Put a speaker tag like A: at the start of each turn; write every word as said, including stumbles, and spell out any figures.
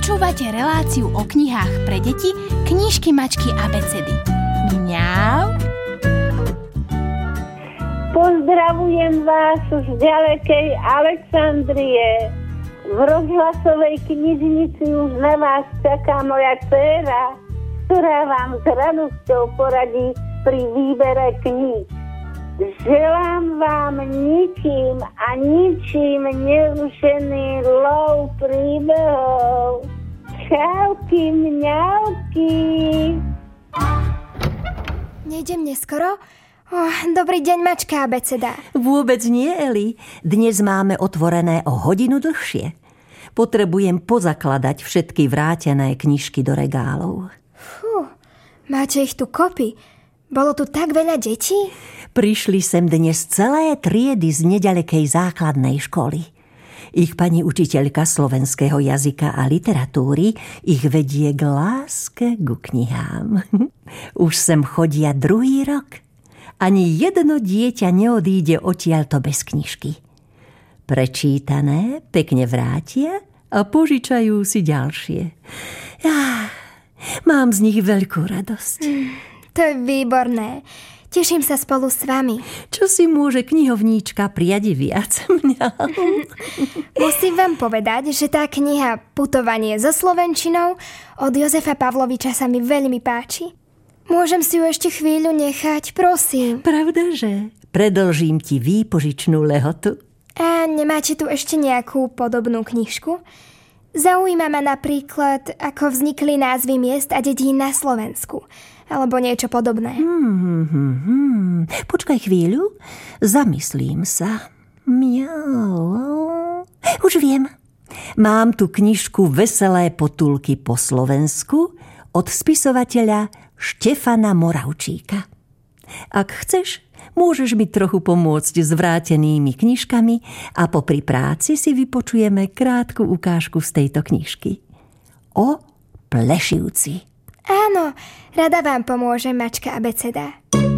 A: Počúvate reláciu o knihách pre deti Knižky, mačky, abecedy. Mňau.
B: Pozdravujem vás z ďalekej Alexandrie. V rozhlasovej knižnici už na vás čaká moja dcéra, ktorá vám s radosťou poradí pri výbere kníh. Želám vám ničím a ničím nerušený lov príbehov. Čauky, mňauky.
C: Nejdem neskoro? Oh, dobrý deň, mačka abeceda.
D: Vôbec nie, Eli. Dnes máme otvorené o hodinu dlhšie. Potrebujem pozakladať všetky vrátené knižky do regálov.
C: Fú, máte ich tu kopy. Bolo tu tak veľa detí?
D: Prišli sem dnes celé triedy z neďalekej základnej školy. Ich pani učiteľka slovenského jazyka a literatúry ich vedie k láske ku knihám. Už sem chodia druhý rok. Ani jedno dieťa neodíde odtiaľto bez knižky. Prečítané pekne vrátia a požičajú si ďalšie. Ja, mám z nich veľkú radosť.
C: Mm, to je výborné. Teším sa spolu s vami.
D: Čo si môže knihovníčka prijať viac mňa?
C: Musím vám povedať, že tá kniha Putovanie so slovenčinou od Jozefa Pavloviča sa mi veľmi páči. Môžem si ju ešte chvíľu nechať, prosím.
D: Pravdaže? Predĺžím ti výpožičnú lehotu.
C: A nemáte tu ešte nejakú podobnú knižku? Zaujíma ma napríklad, ako vznikli názvy miest a dedín na Slovensku. Alebo niečo podobné.
D: Hmm, hmm, hmm. Počkaj chvíľu. Zamyslím sa. Miau. Už viem. Mám tu knižku Veselé potulky po Slovensku od spisovateľa Štefana Moravčíka. Ak chceš, môžeš mi trochu pomôcť s vrátenými knižkami a popri práci si vypočujeme krátku ukážku z tejto knižky. O Plešivci.
C: Áno, rada vám pomôžem, mačka abeceda.